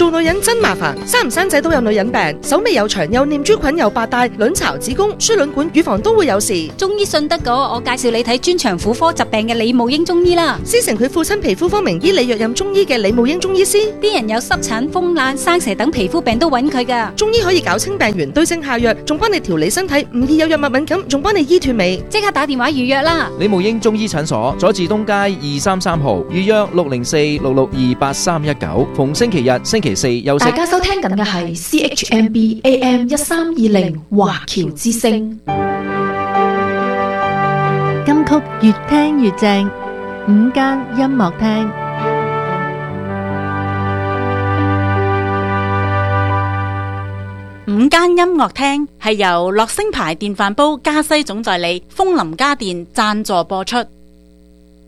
做女人真麻煩，生唔生仔都有女人病，手尾又長又念珠菌又白帶，卵巢、子宮、輸卵管、乳房都會有事。 中醫信得過，我介紹你睇專長婦科疾病嘅李慕英中醫啦。 師承佢父親皮膚科名醫李若任中醫嘅李慕英中醫師， 啲人有濕疹、風癩、生蛇等皮膚病都揾佢噶。 中醫可以搞清病源，對症下藥，仲幫你調理身體，唔易有藥物敏感，仲幫你醫脫尾。 即刻打電話預約啦！ 李慕英中醫診所，佐治東街233號，預約604662839，逢星期日、星期四休息。 大家收聽緊嘅係 CHMB AM 1320華僑之聲。 金曲越聽越正，午間音樂廳。 午間音樂廳係由樂聲牌電飯煲加西總代理楓林家電贊助播出。